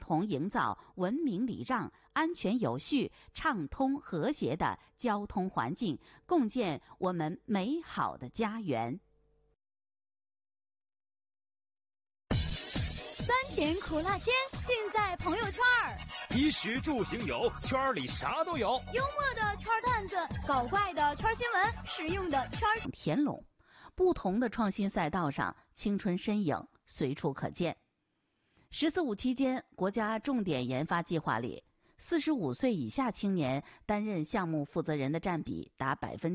同营造文明礼让、安全有序、畅通和谐的交通环境，共建我们美好的家园。 酸甜苦辣鲜，尽在朋友圈儿。 衣食住行游，圈里啥都有。 幽默的圈段子，搞怪的圈新闻，实用的圈田垄。不同的创新赛道上，青春身影随处可见。“十四五”期间，国家重点研发计划里，45岁以下青年担任项目负责人的占比达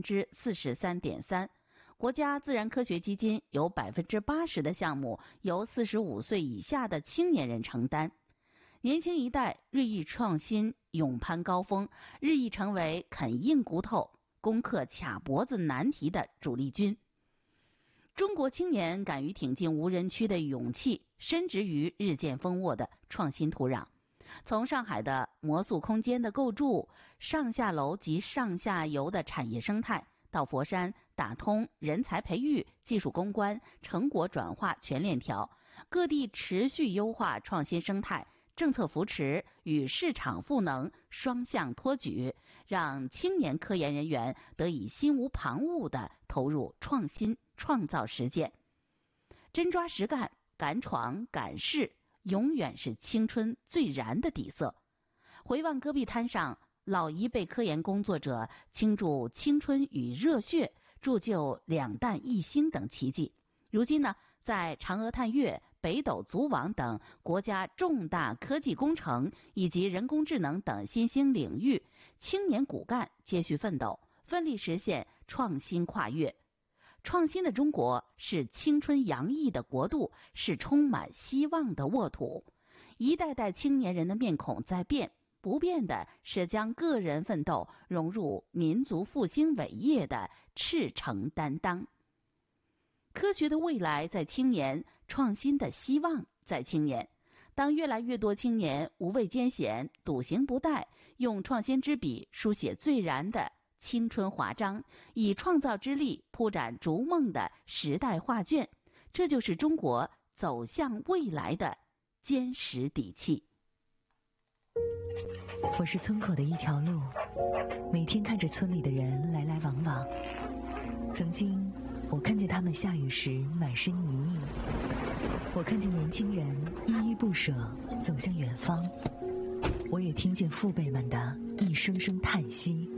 43.3%。国家自然科学基金有80%的项目由45岁以下的青年人承担。年轻一代日益创新，勇攀高峰，日益成为啃硬骨头、攻克卡脖子难题的主力军。中国青年敢于挺进无人区的勇气，深植于日渐丰沃的创新土壤。从上海的魔速空间的构筑、上下楼及上下游的产业生态，到佛山打通人才培育、技术攻关、成果转化全链条，各地持续优化创新生态，政策扶持与市场赋能双向托举，让青年科研人员得以心无旁骛地投入创新创造实践。真抓实干，敢闯敢试，永远是青春最燃的底色。回望戈壁滩上老一辈科研工作者倾注青春与热血，铸就2弹1星等奇迹。如今呢，在嫦娥探月、北斗组网等国家重大科技工程以及人工智能等新兴领域，青年骨干接续奋斗，奋力实现创新跨越。创新的中国是青春洋溢的国度，是充满希望的沃土。一代代青年人的面孔在变，不变的是将个人奋斗融入民族复兴伟业的赤诚担当。科学的未来在青年，创新的希望在青年。当越来越多青年无畏艰险、笃行不怠，用创新之笔书写最燃的青春华章，以创造之力铺展逐梦的时代画卷，这就是中国走向未来的坚实底气。 我是村口的一条路，每天看着村里的人来来往往。曾经我看见他们下雨时满身泥泞，我看见年轻人依依不舍走向远方，我也听见父辈们的一声声叹息。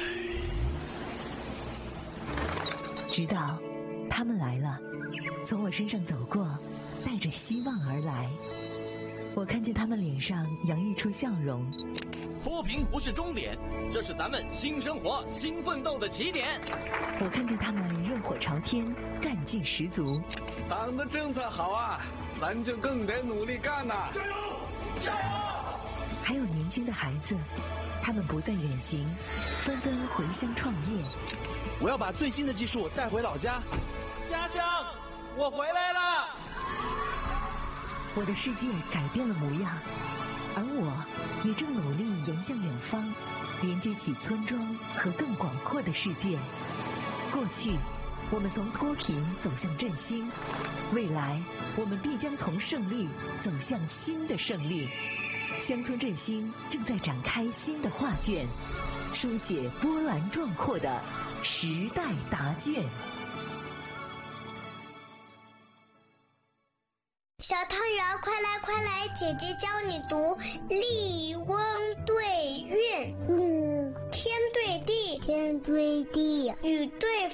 直到他们来了，从我身上走过，带着希望而来。我看见他们脸上洋溢出笑容。 脱贫不是终点，这是咱们新生活、新奋斗的起点。 我看见他们热火朝天，干劲十足。 党的政策好啊，咱就更得努力干呐！ 加油！加油！ 还有年轻的孩子，他们不再远行，纷纷回乡创业。 我要把最新的技术带回老家。 家乡，我回来了！ 我的世界改变了模样，而我也正努力迎向远方，连接起村庄和更广阔的世界。过去，我们从脱贫走向振兴；未来，我们必将从胜利走向新的胜利。乡村振兴正在展开新的画卷，书写波澜壮阔的时代答卷。 小汤圆，快来快来，姐姐教你读《笠翁对韵》。天对地，天对地，雨对